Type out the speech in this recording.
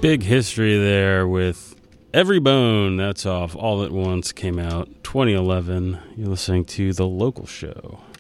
Big history there with Every Bone. That's off All at Once. Came out 2011. You're listening to The Local Show.